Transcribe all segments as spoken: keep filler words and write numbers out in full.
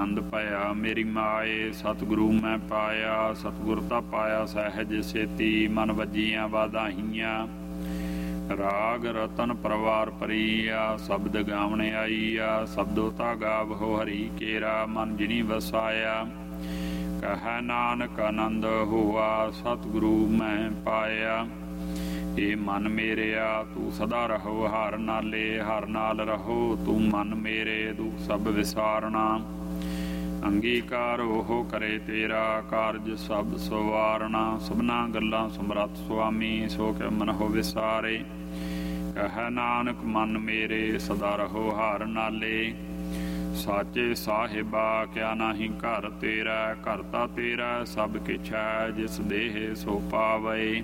ਆਨੰਦ ਪਾਇਆ। ਮੇਰੀ ਮਾਏ ਸਤਿਗੁਰੂ ਮੈਂ ਪਾਇਆ, ਸਤਿਗੁਰ ਤਾਂ ਪਾਇਆ ਸਹਿਜ ਸੇਤੀ। ਮਨ ਵੱਜੀਆਂ ਵਾਧਾਈਆਂ ਰਾਗ ਰਤਨ ਪਰਵਾਰ ਪਰੀਆ। ਸ਼ਬਦ ਗਾਵਣ ਆਈਆ ਸ਼ਬਦੋ ਤਾ ਗਾਵਹੁ ਹਰੀ ਕੇਰਾ। ਮਨ ਜਿਨੀ ਵਸਾਇਆ ਕਹੈ ਨਾਨਕ ਆਨੰਦ ਹੋਆ। ਸਤਿਗੁਰੂ ਮੈਂ ਪਾਇਆ ਏ ਮਨ ਮੇਰਿਆ ਤੂੰ ਸਦਾ ਰਹੋ ਹਰ ਨਾਲੇ। ਹਰ ਨਾਲ ਰਹੋ ਤੂੰ ਮਨ ਮੇਰੇ, ਦੁੱਖ ਸਭ ਵਿਸਾਰਨਾ। ਅੰਗੀਕਾਰ ਉਹ ਕਰੇ ਤੇਰਾ, ਕਾਰਜ ਸਭ ਸਵਾਰਨਾ। ਸਭਨਾ ਗੱਲਾਂ ਸਮਰੱਥ ਸੁਆਮੀ, ਸੋ ਕਿ ਮਨ ਹੋ ਵਿਸਾਰੇ। ਕਹੈ ਨਾਨਕ ਮਨ ਮੇਰੇ ਸਦਾ ਰਹੋ ਹਰ ਨਾਲੇ। ਸਾਚੇ ਸਾਹਿਬਾ ਕਿਆ ਨਾਹੀਂ ਘਰ ਤੇਰਾ। ਘਰ ਤਾਂ ਤੇਰਾ ਸਭ ਕਿਛ ਹੈ, ਜਿਸ ਦੇਹ ਸੋ ਪਾਵੇ।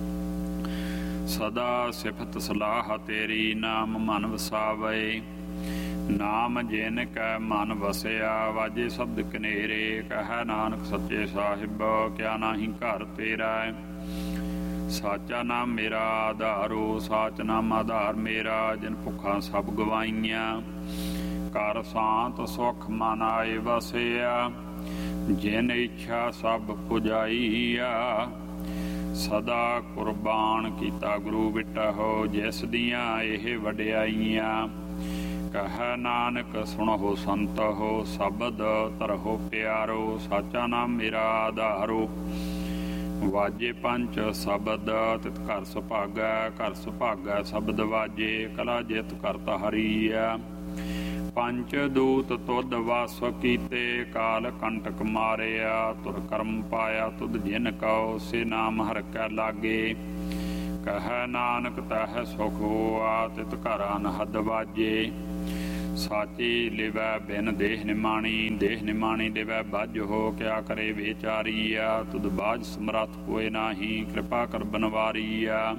ਸਦਾ ਸਿਫਤ ਸਲਾਹ ਤੇਰੀ, ਨਾਮ ਮਨ ਵਸਾਵੇ। ਨਾਮ ਜਿਨ ਕੈ ਮਨ ਵਸਿਆ, ਵਾਜੇ ਸ਼ਬਦ ਕਨੇਰੇ। ਕਹੈ ਨਾਨਕ ਸੱਚੇ ਸਾਹਿਬ ਕਿਆ ਨਾਹੀਂ ਘਰ ਤੇਰਾ। ਸਾਚਾ ਨਾਮ ਮੇਰਾ ਆਧਾਰੋ, ਸਾਚ ਨਾਮ ਆਧਾਰ ਮੇਰਾ। ਜਿਨ ਭੁੱਖਾਂ ਸਭ ਗਵਾਈਆਂ, ਕਰ ਸ਼ਾਂਤ ਸੁਖ ਮਨ ਆਏ ਵਸਿਆ। ਜਿਨ ਇੱਛਾ ਸਭ ਪੁਜਾਈਆ, ਸਦਾ ਕੁਰਬਾਨ ਕੀਤਾ ਗੁਰੂ ਵਿਟਹੁ। ਜਿਸ ਦੀਆਂ ਇਹ ਵਡਿਆਈਆਂ, ਕਹੈ ਨਾਨਕ ਸੁਣਹੁ ਸੰਤਹੁ। ਸ਼ਬਦ ਧਰਹੁ ਪਿਆਰੋ, ਸਾਚਾ ਨਾਮ ਮੇਰਾ ਆਧਾਰੋ। ਵਾਜੇ ਪੰਚ ਸ਼ਬਦ ਤਿਤ ਘਰ ਸੁਭਾਗੈ। ਘਰ ਸੁਭਾਗੈ ਸ਼ਬਦ ਵਾਜੇ, ਕਲਾ ਜਿਤ ਕਰਤਾ ਹਰੀਆ। ਪੰਚ ਦੂਤ ਤੁਧ ਵਸ ਕੀਤੇ, ਕਾਲ ਕੰਟਕ ਮਾਰਿਆ। ਤੁਰ ਕਰਮ ਪਾਇਆ ਤੁਧ ਜਿਨ ਕਉ, ਸੇ ਨਾਮ ਹਰਿ ਕੈ ਲਾਗੇ। ਕਹੈ ਨਾਨਕ ਤਹਿ ਸੁਖ ਹੋਆ, ਤਿਤ ਘਰ ਅਨਹਦ ਵਾਜੇ। ਸਾਚੀ ਲਿਵੈ ਬਿਨ ਦੇਹ ਨਿਮਾਣੀ, ਦੇਹ ਨਿਮਾਣੀ ਲਿਵੈ ਬੱਝ ਹੋ। ਕਿਆ ਕਰੇ ਵਿਚਾਰੀਆ, ਤੁਧ ਬਾਝ ਸਮਰੱਥ ਕੋਇ ਨਾਹੀਂ। ਕਿਰਪਾ ਕਰ ਬਨਵਾਰੀਆ।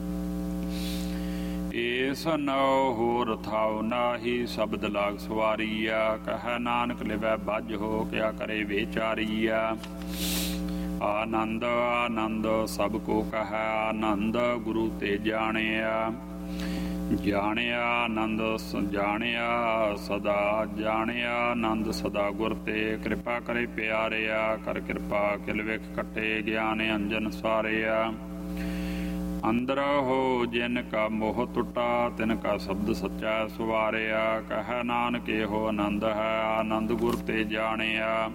ਏਸ ਨਉ ਹੋਰ ਥਾਉ ਨਾਹੀ, ਸ਼ਬਦ ਲਾਗ ਸਵਾਰੀਆ। ਕਹੈ ਨਾਨਕ ਲਿਵੈ ਬੱਝ ਹੋ, ਕਿਆ ਕਰੇ ਵਿਚਾਰੀਆ। ਆਨੰਦ ਆਨੰਦ ਸਭ ਕੋ ਕਹੈ, ਆਨੰਦ ਗੁਰੂ ਤੇ ਜਾਣਿਆ। ਜਾਣਿਆ ਆਨੰਦ ਜਾਣਿਆ ਸਦਾ, ਜਾਣਿਆ ਆਨੰਦ ਸਦਾ ਗੁਰ ਤੇ। ਕਿਰਪਾ ਕਰੇ ਪਿਆਰਿਆ, ਕਰ ਕਿਰਪਾ ਕਿਲ ਵਿਖ ਕੱਟੇ। ਗਿਆਨ ਅੰਜਨ ਸਾਰਿਆ। ਅੰਦਰ ਹੋ ਜਿਨ ਕਾ ਮੋਹ ਟੁੱਟਾ, ਤਿਨ ਕਾ ਸ਼ਬਦ ਸੱਚਾ ਸਵਾਰਿਆ। ਕਹੈ ਨਾਨਕ ਇਹੋ ਆਨੰਦ ਹੈ, ਆਨੰਦ ਗੁਰ ਤੇ ਜਾਣਿਆ।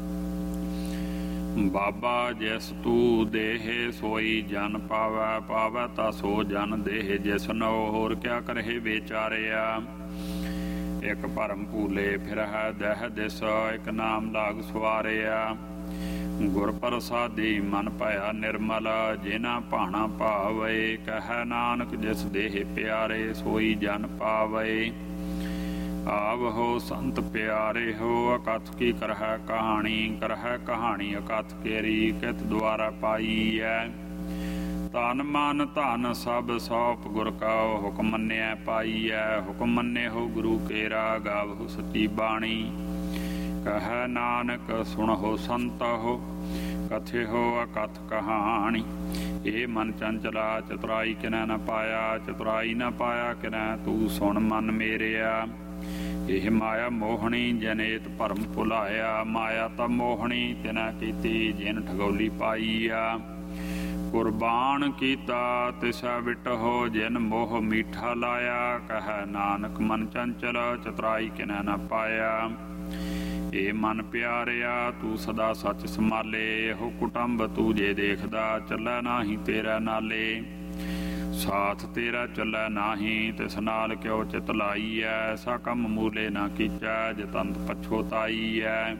ਬਾਬਾ ਜਿਸ ਤੂੰ ਦੇਹ ਸੋਈ ਜਨ ਪਾਵੈ, ਪਾਵੈ ਤਾ ਸੋ ਜਨ ਦੇਹ। ਜਿਸ ਨਉ ਹੋਰ ਕਿਆ ਕਰਹਿ ਵਿਚਾਰਿਆ। ਇਕ ਭਰਮ ਭੂਲੇ ਫਿਰਹਿ ਦਹਿ ਦਿਸ, ਇਕ ਨਾਮ ਲਾਗ ਸਵਾਰਿਆ। ਗੁਰ ਪ੍ਰਸਾਦੀ ਮਨ ਭਇਆ ਨਿਰਮਲ, ਜਿਨਾ ਭਾਣਾ ਭਾਵੇ। ਕਹੈ ਨਾਨਕ ਜਿਸ ਦੇਹ ਪਿਆਰੇ, ਸੋਈ ਜਨ ਪਾਵੇ। ਆਵਹੋ ਸੰਤ ਪਿਆਰੇ ਹੋ, ਅਕਥ ਕੀ ਕਰਹਿ ਕਹਾਣੀ। ਕਰਹਿ ਕਹਾਣੀ ਅਕਥ ਕੇਰੀ, ਕਿਤ ਦੁਆਰਾ ਪਾਈ ਹੈ। ਤਨ ਮਨ ਧਨ ਸਭ ਸੌਪ ਗੁਰ ਕਉ, ਹੁਕਮ ਮੰਨਿਆ ਪਾਈਐ। ਹੁਕਮ ਮੰਨੇ ਹੋ ਗੁਰੂ ਕੇਰਾ, ਗਾਵਹੁ ਸੱਚੀ ਬਾਣੀ। ਕਹੈ ਨਾਨਕ ਸੁਣਹੁ ਸੰਤਹੁ, ਕਥਿਹੁ ਅਕਥ ਕਹਾਣੀ। ਇਹ ਮਨ ਚੰਚਲਾ ਚਤੁਰਾਈ ਕਿਨੈ ਨ ਪਾਇਆ। ਚਤੁਰਾਈ ਨ ਪਾਇਆ ਕਿਨੈ, ਤੂੰ ਸੁਣ ਮਨ ਮੇਰਿਆ। ਇਹ ਮਾਇਆ ਮੋਹਣੀ ਜਨੇਤ ਭਰਮ ਭੁਲਾਇਆ। ਮਾਇਆ ਤਾਂ ਮੋਹਣੀ ਤਿਨੈ ਕੀਤੀ, ਜਿਨ ਠਗੌਲੀ ਪਾਈਆ। ਕੁਰਬਾਨ ਕੀਤਾ ਤਿਸੈ ਵਿਟਹੁ, ਜਿਨ ਮੋਹ ਮੀਠਾ ਲਾਇਆ। ਕਹੈ ਨਾਨਕ ਮਨ ਚੰਚਲ ਚਤੁਰਾਈ ਕਿਨੈ ਨ ਪਾਇਆ। ਏ ਮਨ ਪਿਆਰਿਆ ਤੂੰ ਸਦਾ ਸੱਚ ਸੰਭਾਲੇ। ਇਹੋ ਕੁਟੰਬ ਤੂੰ ਜੇ ਦੇਖਦਾ, ਚੱਲੈ ਨਾਹੀਂ ਤੇਰਾ ਨਾਲੇ। ਸਾਥ ਤੇਰਾ ਚੱਲੈ ਨਾਹੀਂ, ਤਿਸ ਨਾਲ ਕਿਉ ਚਿਤ ਲਾਈਐ। ਐਸਾ ਕੰਮ ਮੂਲੇ ਨਾ ਕੀਚੈ, ਜਤੰਤ ਪਛੋਤਾਈਐ।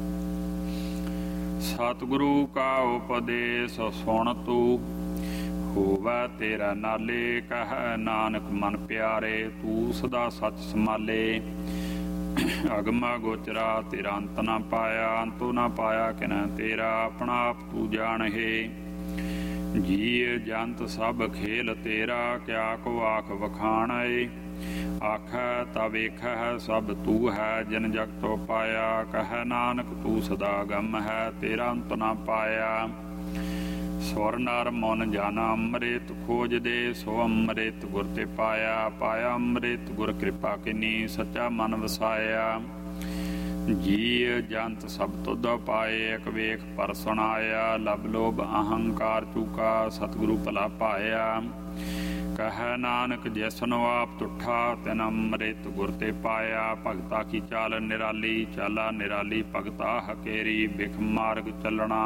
ਸਤਿਗੁਰੂ ਕਾ ਉਪਦੇਸ ਸੁਣ ਤੂੰ, ਹੋਵੈ ਤੇਰਾ ਨਾਲੇ। ਕਹੈ ਨਾਨਕ ਮਨ ਪਿਆਰੇ, ਤੂੰ ਸਦਾ ਸੱਚ ਸੰਭਾਲੇ। ਅਗਮਾ ਗੋਚਰਾ ਤੇਰਾ ਅੰਤ ਨਾ ਪਾਇਆ। ਅੰਤੋ ਨਾ ਪਾਇਆ ਕਿਨੈ ਤੇਰਾ, ਆਪਣਾ ਆਪ ਤੂੰ ਜਾਣਹਿ। ਜੀਅ ਜੰਤ ਸਭ ਖੇਲ ਤੇਰਾ, ਕਿਆ ਕੋ ਆਖ ਵਖਾਣੈ। ਆਖੈ ਤਾ ਵੇਖੈ ਸਭ ਤੂੰ ਹੈ, ਜਿਨ ਜਗਤੋ ਪਾਇਆ। ਕਹੈ ਨਾਨਕ ਤੂੰ ਸਦਾ ਗਮ ਹੈ, ਤੇਰਾ ਅੰਤ ਨਾ ਪਾਇਆ। ਸੁਰ ਨਰ ਮਨ ਜਨ ਅੰਮ੍ਰਿਤ, ਖੋਜਦੇ ਸੋ ਅੰਮ੍ਰਿਤ ਗੁਰ ਤੇ ਪਾਇਆ। ਪਾਇਆ ਅੰਮ੍ਰਿਤ ਗੁਰ ਕਿਰਪਾ ਕਿਨੀ, ਸੱਚਾ ਮਨ ਵਸਾਇਆ। ਜੀ ਜੰਤ ਸਭ ਤੁਧ ਪਾਏ, ਇਕ ਵੇਖ ਪਰਸਨ ਆਇਆ। ਲਬ ਲੋਭ ਅਹੰਕਾਰ ਚੂਕਾ, ਸਤਿਗੁਰੂ ਭਲਾ ਪਾਇਆ। ਕਹਿ ਨਾਨਕ ਜੈਸਨੋ ਆਪ ਤੁਠਾ, ਤਿਨ ਅੰਮ੍ਰਿਤ ਗੁਰ ਤੇ ਪਾਇਆ। ਭਗਤਾ ਕੀ ਚਾਲ ਨਿਰਾਲੀ, ਚਾਲਾ ਨਿਰਾਲੀ ਭਗਤਾ ਹਕੇਰੀ। ਬਿਖ ਮਾਰਗ ਚੱਲਣਾ,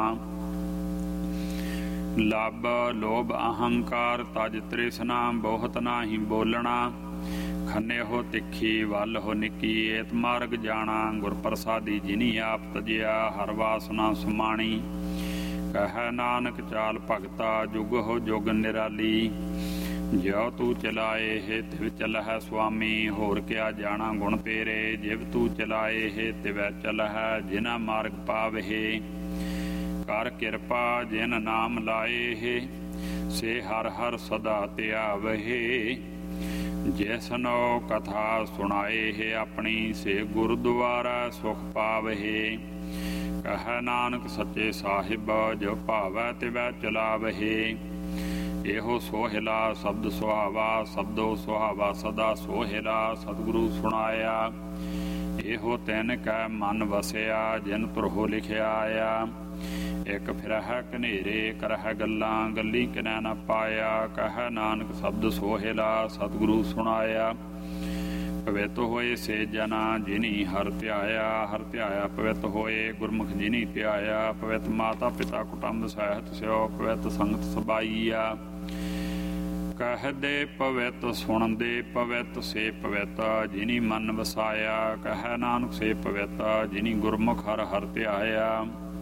ਲਬ ਲੋਭ ਅਹੰਕਾਰ ਤਜ ਤ੍ਰਿਸ਼ਨਾ। ਬਹੁਤ ਨਾਹੀ ਬੋਲਣਾ, ਖੰਨੇ ਹੋ ਤਿੱਖੀ ਵੱਲ ਹੋ ਨਿੱਕੀ। ਏਤ ਮਾਰਗ ਜਾਣਾ, ਗੁਰ ਪ੍ਰਸਾਦੀ ਜਿਨੀ ਆਪ ਤਜਿਆ। ਹਰ ਵਾਸਨਾ ਸੁਮਾਣੀ, ਕਹਿ ਨਾਨਕ ਚਾਲ ਭਗਤਾ। ਜੁਗ ਹੋ ਜੁਗ ਨਿਰਾਲੀ, ਜਿਉ ਤੂੰ ਚਲਾਏ ਹੈ ਤਿਵ ਚਲਹਿ ਸੁਆਮੀ। ਹੋਰ ਕਿਆ ਜਾਣਾ ਗੁਣ ਤੇਰੇ, ਜਿਵ ਤੂੰ ਚਲਾਏ ਹੈ ਤਿਵੈ ਚਲਹਿ। ਜਿਨਾ ਮਾਰਗ ਪਾਵਹਿ, ਕਰ ਕਿਰਪਾ ਜਿਨ ਨਾਮ ਲਾਏ ਹੈ। ਸੇ ਹਰ ਹਰ ਸਦਾ ਧਿਆਵਹਿ। ਜੈਸਨੋ ਕਥਾ ਸੁਣਾਏ ਹੈ ਆਪਣੀ, ਸੇ ਗੁਰਦੁਆਰਾ ਸੁਖ ਪਾਵਹਿ। ਕਹਿ ਨਾਨਕ ਸੱਚੇ ਸਾਹਿਬ, ਜੋ ਭਾਵੈ ਤਿਵੈ ਚਲਾਵਹਿ। ਇਹੋ ਸੋਹਿਲਾ ਸ਼ਬਦ ਸੁਹਾਵਾ, ਸ਼ਬਦੋ ਸੁਹਾਵਾ ਸਦਾ ਸੋਹਿਲਾ। ਸਤਿਗੁਰੂ ਸੁਣਾਇਆ, ਇਹੋ ਤਿਨ ਕੈ ਮਨ ਵਸਿਆ। ਜਿਨ ਤੁਰਹੋ ਲਿਖਿਆ ਆਇਆ, ਇਕ ਫਿਰਹਿ ਘਨੇਰੇ ਕਰਹਿ ਗੱਲਾਂ। ਗੱਲੀ ਕਿਨੈ ਨ ਪਾਇਆ, ਕਹਿ ਨਾਨਕ ਸ਼ਬਦ ਸੋਹਿਲਾ। ਸਤਿਗੁਰੂ ਸੁਣਾਇਆ, ਪਵਿੱਤ ਹੋਏ ਸੇ ਜਨਾ, ਜਿਨੀ ਹਰਿ ਧਿਆਇਆ। ਹਰਿ ਧਿਆਇਆ ਪਵਿੱਤ ਹੋਏ, ਗੁਰਮੁਖ ਜਿਨੀ ਧਿਆਇਆ। ਪਵਿੱਤ ਮਾਤਾ ਪਿਤਾ ਕੁਟੰਬ ਸਹਿਤ ਸਿਓ, ਪਵਿੱਤ ਸੰਗਤ ਸਬਾਈਆ। ਕਹਿਦੇ ਪਵਿੱਤ ਸੁਣਦੇ ਪਵਿੱਤ, ਸੇ ਪਵਿੱਤ ਜਿਨੀ ਮਨ ਵਸਾਇਆ। ਕਹਿ ਨਾਨਕ ਸੇ ਪਵਿੱਤ, ਜਿਨੀ ਗੁਰਮੁਖ ਹਰਿ ਹਰਿ ਧਿਆਇਆ।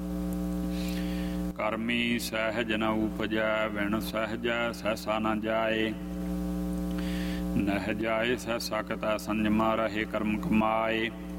ਕਰਮੀ ਸਹਿਜ ਨ ਉਪਜੈ, ਵਿਣ ਸਹਿਜੈ ਸਹਿਸਾ ਨ ਜਾਏ। ਨਹਿ ਜਾਏ ਸਹਿ ਸਕਤੈ, ਸੰਜਮਾ ਰਹੇ ਕਰਮ ਕਮਾਏ।